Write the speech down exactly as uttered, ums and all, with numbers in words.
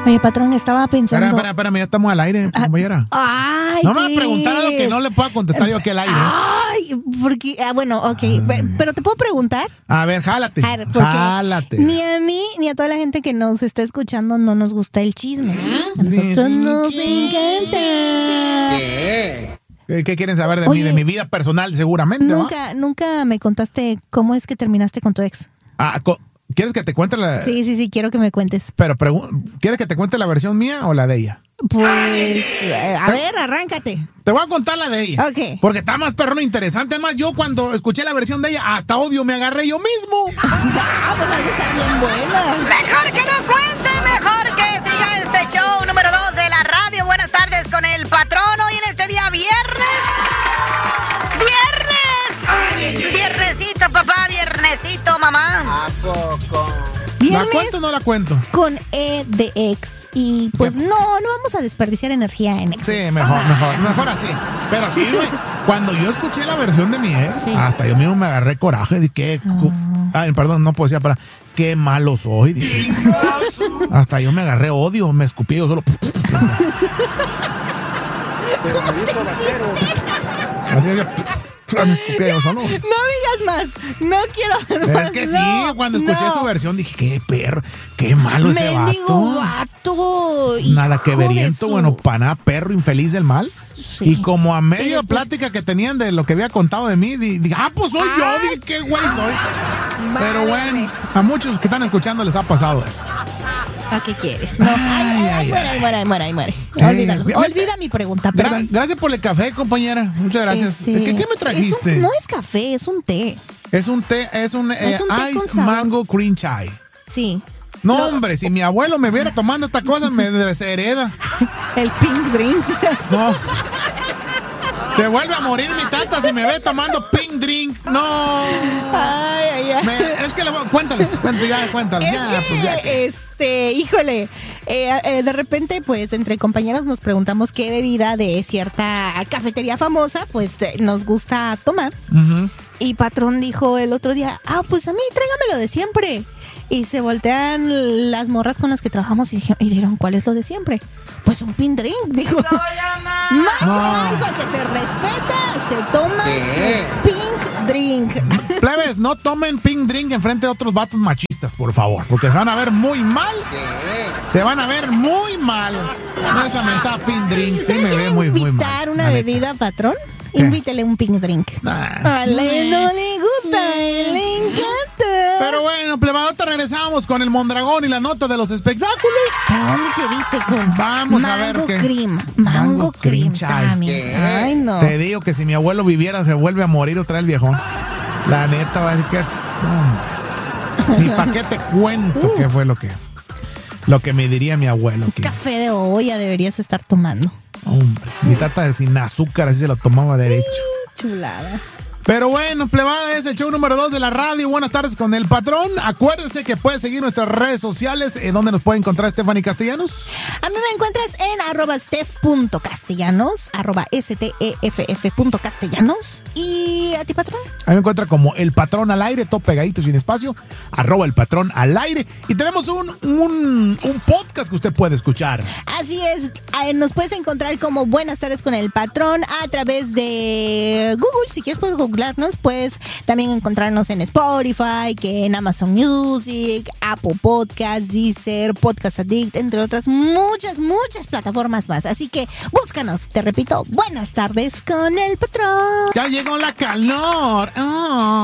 Oye, patrón, estaba pensando... Espera, espera, espérame, ya estamos al aire, compañera. Ay, no me va a preguntar algo que no le pueda contestar yo aquí al aire. Ay, porque... Ah, bueno, ok. Ay. Pero ¿te puedo preguntar? A ver, jálate. A ver, jálate. Ni a mí, ni a toda la gente que nos está escuchando no nos gusta el chisme. A nosotros nos encanta. ¿Qué? ¿Qué quieren saber de Oye, mí? De mi vida personal, seguramente, Nunca, ¿no? Nunca me contaste cómo es que terminaste con tu ex. Ah, co- ¿quieres que te cuente la...? Sí, sí, sí, quiero que me cuentes. Pero, pregun- ¿quieres que te cuente la versión mía o la de ella? Pues, a ver, arráncate. Te voy a contar la de ella. Ok. Porque está más perrón interesante. Además, yo cuando escuché la versión de ella, hasta odio me agarré yo mismo. Ah, pues hay que estar bien buena. Mejor que nos cuente, mejor que siga este show número dos de la radio. Buenas tardes con el patrón. Hoy en este día viernes. ¡Viernes! Viernesito, papá, viernesito, mamá. ¿A poco? Viernes ¿La cuento o no la cuento? Con E de ex. Y pues no, no vamos a desperdiciar energía en ex. Sí, mejor, mejor, mejor así. Pero sí, güey, cuando yo escuché la versión de mi ex, sí. hasta yo mismo me agarré coraje. Dije, qué... Oh. Ay, perdón, no puedo decir para... Qué malo soy, dije. Hasta yo me agarré odio, me escupí yo solo... Pero me dio corajero. Así es, me escupí yo solo. No digas más, no quiero más. Es que sí, no, cuando escuché no. su versión dije, qué perro, qué malo ese Mendigo vato. vato. Nada que veriento, su... bueno, para nada, perro infeliz del mal. Sí. Y como a media después... plática que tenían de lo que había contado de mí, dije, ah, pues soy Ay. yo, dije, qué güey soy. Vale. Pero bueno, a muchos que están escuchando les ha pasado eso. ¿A qué quieres? No. Ay, ay, ay, muere, ay, muere, ay, muere, ay, muere. Olvídalo. Eh, Olvida mi pregunta, perdón. Gra- gracias por el café, compañera. Muchas gracias. Este, ¿Qué, ¿Qué me trajiste? Es un, no es café, es un té. Es un té, es un, eh, es un té ice mango cream chai. Sí. No, no, hombre, si mi abuelo me viera tomando esta cosa, me deshereda. El pink drink. No. Se vuelve a morir mi tata si me ve tomando pink drink. No. Ay, ay, ay. Me, es que le voy, cuéntales, cuéntales, ya, cuéntales. Es ya, que, pues ya que. este, híjole, eh, eh, de repente, pues, entre compañeros nos preguntamos qué bebida de cierta cafetería famosa, pues, eh, nos gusta tomar. Uh-huh. Y patrón dijo el otro día, ah, pues a mí tráigamelo de siempre. Y se voltean las morras con las que trabajamos y, y dijeron, ¿cuál es lo de siempre? Pues un pink drink, dijo. Macho, no. Eso que se respeta, se toma ¿Qué? su pink drink. Plebes, no tomen pink drink enfrente de otros vatos machistas, por favor, porque se van a ver muy mal. ¿Qué? Se van a ver muy mal. No esa mentada pink drink, Si sí me ve muy, muy mal. invitar una bebida, patrón, ¿qué? Invítele un pink drink. Nah. A él no le gusta, a él le encanta. Pero bueno, plebadota, regresamos con el Mondragón y la nota de los espectáculos. ¿A dónde te viste con Vamos mango a ver qué. Cream, mango, mango cream, cream Ay, no. Te digo que si mi abuelo viviera se vuelve a morir otra vez el viejón. La neta va a decir que no, ni para qué te cuento uh. qué fue lo que lo que me diría mi abuelo. Que... Café de olla deberías estar tomando. Hombre, mi tata sin azúcar así se lo tomaba derecho. Chulada. Pero bueno, plebada, es el show número dos de la radio. Buenas tardes con el patrón. Acuérdense que puedes seguir nuestras redes sociales. ¿En dónde nos puede encontrar Stephanie Castellanos? A mí me encuentras en arroba steph.castellanos, arroba steff.castellanos. ¿Y a ti, patrón? A mí me encuentra como el patrón al aire, todo pegadito, sin espacio, arroba el patrón al aire. Y tenemos un, un, un podcast que usted puede escuchar. Así es, nos puedes encontrar como Buenas tardes con el patrón a través de Google. Si quieres puedes googlearnos, puedes también encontrarnos en Spotify, que en Amazon Music, Apple Podcasts, Deezer, Podcast Addict, entre otras muchas, muchas plataformas más. Así que búscanos, te repito, Buenas tardes con el patrón. Ya llegó la calor. Oh.